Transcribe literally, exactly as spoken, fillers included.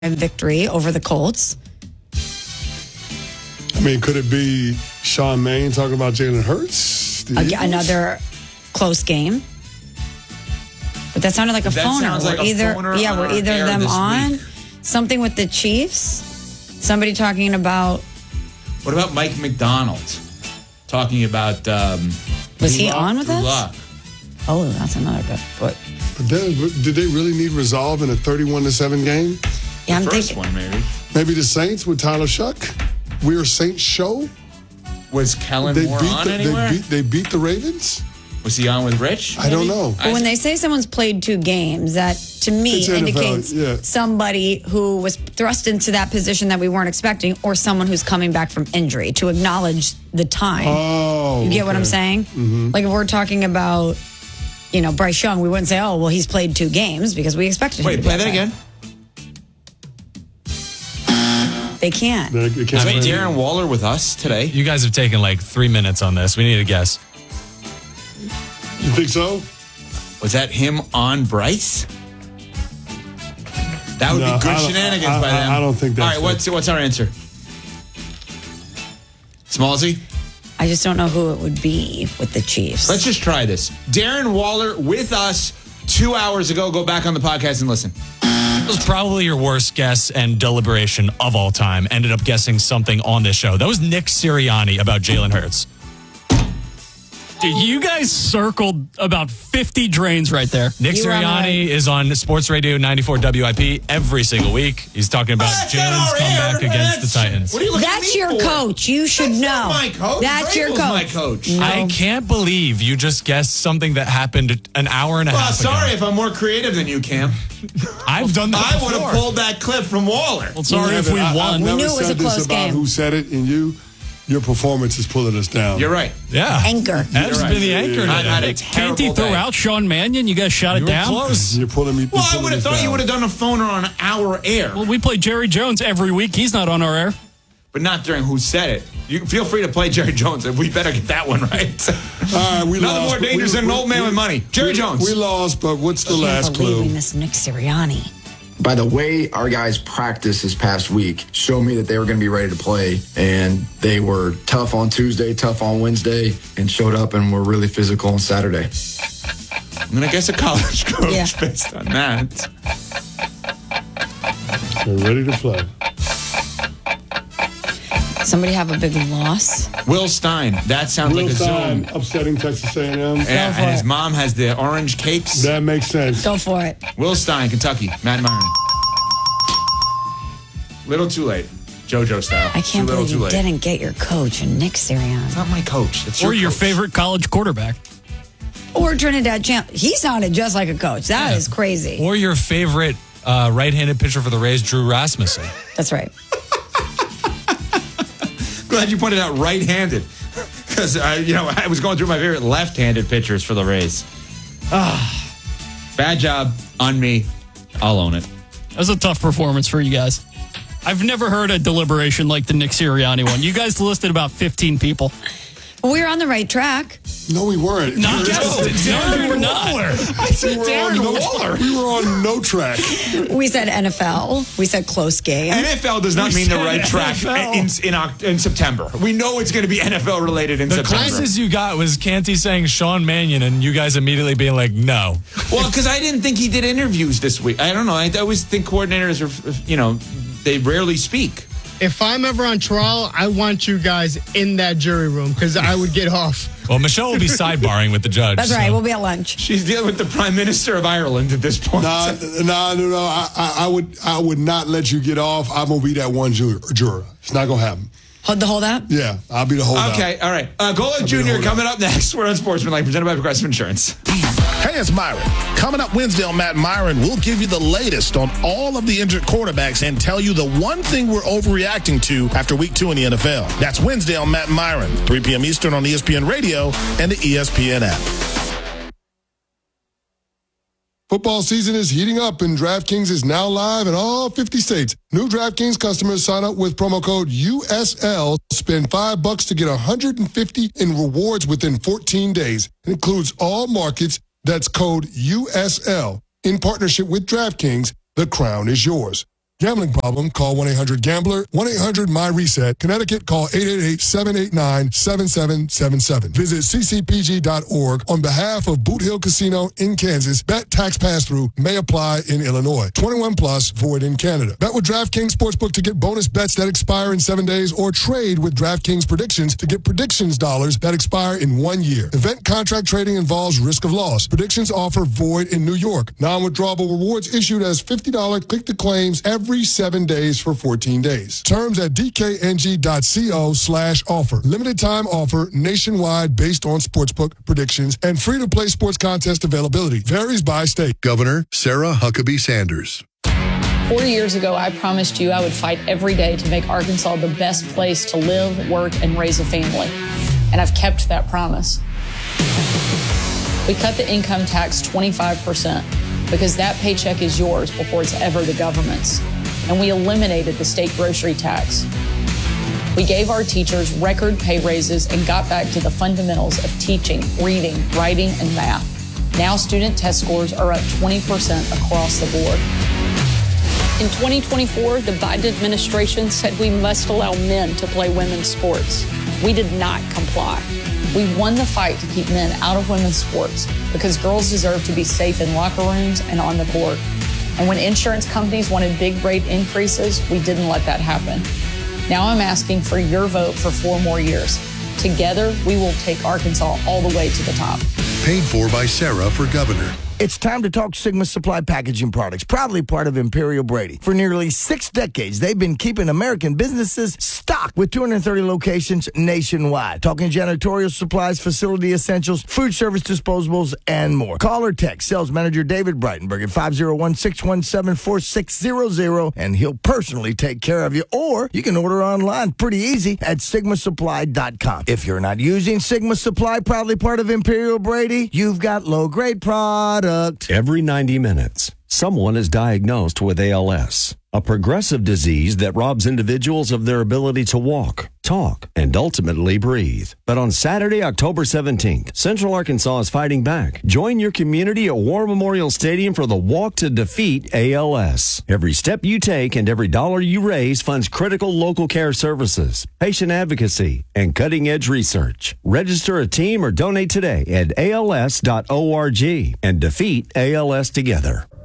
victory over the Colts. I mean, could it be Sean Mannion talking about Jalen Hurts? Again, another close game. But that sounded like a That phoner. sounds like we're a either, phoner yeah, on we're our either air them this on week. something with the Chiefs. Somebody talking about. What about Mike McDonald talking about? Um, Was he Drew on with Drew us? Lock. Oh, that's another good. But But then, did they really need resolve in a thirty-one to seven game? yeah, I'm First thinking. one, maybe. Maybe the Saints with Tyler Shuck? We're Saints show? Was Kellen They Moore beat, on the, anywhere? they, beat, they beat the Ravens? Was he on with Rich? I don't maybe? know. But when they say someone's played two games, that to me It's N F L, indicates yeah. somebody who was thrust into that position that we weren't expecting, or someone who's coming back from injury to acknowledge the time. Oh. You get what I'm okay. saying? Mm-hmm. Like if we're talking about, you know, Bryce Young, we wouldn't say, oh, well, he's played two games because we expected him Wait, to play be that okay. again. They can't. They- they Is can't play. Darren Waller with us today? You guys have taken like three minutes on this. We need a guess. You think so? Was that him on Bryce? That would No, be good I don't- shenanigans I- by I- them. I don't think that's All right, what's what's our answer? Smallsy? I just don't know who it would be with the Chiefs. Let's just try this. Darren Waller with us two hours ago. Go back on the podcast and listen. That was probably your worst guess and deliberation of all time. Ended up guessing something on this show. That was Nick Sirianni about Jalen Hurts. Dude, you guys circled about fifty drains right there. Nick You were on the Sirianni is on Sports Radio ninety-four W I P every single week. He's talking about That's not Jalen's our comeback air. against the That's- Titans. What are you looking at That's me your for? coach. You should That's know. not my coach. That's your Vrabel's coach. my coach. No. I can't believe you just guessed something that happened an hour and a Well, half sorry ago. if I'm more creative than you, Cam. I've done that I would have before. pulled that clip from Waller. Well, sorry Yeah, if but we I, won. I've We never knew it was said a close this about game. who said it, and you, your performance is pulling us down. You're right. Yeah. Anchor. That's You're right. been the anchor I had today. a Can't he terrible throw day. out Sean Mannion? You guys shot You it were down. close. You're pulling me. Well, you're I pulling would have us thought you down. would have done a phoner on our air, Well, we play Jerry Jones every week. He's not on our air. but not during Who Said It. You feel free to play Jerry Jones, and we better get that one right. All right, we Nothing lost, more but dangerous we- than an we- old man we- with money. Jerry we- Jones. We lost, but what's the I last can't believe we clue? missed Nick Sirianni. By the way our guys practiced this past week showed me that they were going to be ready to play, and they were tough on Tuesday, tough on Wednesday, and showed up and were really physical on Saturday. I'm going to guess a college coach Yeah. based on that. We're ready to play. Somebody have a big loss. Will Stein. That sounds Will like a Stein Zoom. upsetting Texas A and M. Yeah, for and his it. mom has the orange cakes. That makes sense. Go for it. Will Stein, Kentucky. Matt Myron. Little too late. JoJo style. I can't too little, believe too you late. didn't get your coach and Nick It's Sirianni. not my coach. It's Or your, your coach. favorite college quarterback. Or Trinidad Champ. He sounded just like a coach. That Yeah. is crazy. Or your favorite uh, right-handed pitcher for the Rays, Drew Rasmussen. That's right. Glad you pointed out right-handed. Because, uh, you know, I was going through my favorite left-handed pitchers for the Rays. Ah, bad job on me. I'll own it. That was a tough performance for you guys. I've never heard a deliberation like the Nick Sirianni one. You guys listed about fifteen people. Well, we were on the right track. No, we weren't. Not We were- just no, we're not. I said we were on no- We were on no track. We said N F L. We said close game. N F L does not We mean the said right track N F L. in, in, Oct- in September. We know it's going to be N F L related in The September. closest you got was Canty saying Sean Mannion, and you guys immediately being like, no. Well, because I didn't think he did interviews this week. I don't know. I always think coordinators are, you know, they rarely speak. If I'm ever on trial, I want you guys in that jury room because I would get off. Well, Michelle will be sidebarring with the judge. That's so. right. We'll be at lunch. She's dealing with the Prime Minister of Ireland at this point. Nah, nah, no, no. I, I, I would, I would not let you get off. I'm gonna be that one juror. juror. It's not gonna happen. Hold the holdout. Yeah, I'll be the holdout. Okay, all right. Uh, Golic Junior hold coming up next. We're on Sportsmanlike, presented by Progressive Insurance. Hey, it's Myron. Coming up Wednesday on Matt Myron, we'll give you the latest on all of the injured quarterbacks and tell you the one thing we're overreacting to after week two in the N F L. That's Wednesday on Matt Myron, three p.m. Eastern on E S P N Radio and the E S P N app. Football season is heating up, and DraftKings is now live in all fifty states. New DraftKings customers sign up with promo code U S L, spend five bucks to get one hundred fifty in rewards within fourteen days. It includes all markets. That's code U S L. In partnership with DraftKings, the crown is yours. Gambling problem? Call one eight hundred gambler, one eight hundred my reset. Connecticut, call eight eight eight, seven eight nine, seven seven seven seven. Visit c c p g dot org on behalf of Boot Hill Casino in Kansas. Bet tax pass-through may apply in Illinois. twenty-one plus, void in Canada. Bet with DraftKings Sportsbook to get bonus bets that expire in seven days or trade with DraftKings Predictions to get predictions dollars that expire in one year. Event contract trading involves risk of loss. Predictions offer void in New York. Non-withdrawable rewards issued as fifty dollars click-to-claims every seven days for fourteen days. Terms at dkng.co slash offer. Limited time offer nationwide based on sportsbook predictions and free-to-play sports contest availability. Varies by state. Governor Sarah Huckabee Sanders. Four years ago, I promised you I would fight every day to make Arkansas the best place to live, work, and raise a family. And I've kept that promise. We cut the income tax twenty-five percent because that paycheck is yours before it's ever the government's. And we eliminated the state grocery tax. We gave our teachers record pay raises and got back to the fundamentals of teaching, reading, writing, and math. Now student test scores are up twenty percent across the board. In twenty twenty-four, the Biden administration said we must allow men to play women's sports. We did not comply. We won the fight to keep men out of women's sports because girls deserve to be safe in locker rooms and on the court. And when insurance companies wanted big rate increases, we didn't let that happen. Now I'm asking for your vote for four more years. Together, we will take Arkansas all the way to the top. Paid for by Sarah for governor. It's time to talk Sigma Supply Packaging Products, proudly part of Imperial Brady. For nearly six decades, they've been keeping American businesses stocked with two hundred thirty locations nationwide. Talking janitorial supplies, facility essentials, food service disposables, and more. Call or text sales manager David Breitenberg at five oh one, six one seven, four six zero zero, and he'll personally take care of you. Or you can order online pretty easy at sigma supply dot com. If you're not using Sigma Supply, proudly part of Imperial Brady, you've got low-grade products. Every ninety minutes, someone is diagnosed with A L S, a progressive disease that robs individuals of their ability to walk, talk, and ultimately breathe. But on Saturday, October seventeenth, Central Arkansas is fighting back. Join your community at War Memorial Stadium for the Walk to Defeat A L S. Every step you take and every dollar you raise funds critical local care services, patient advocacy, and cutting-edge research. Register a team or donate today at A L S dot org and defeat A L S together.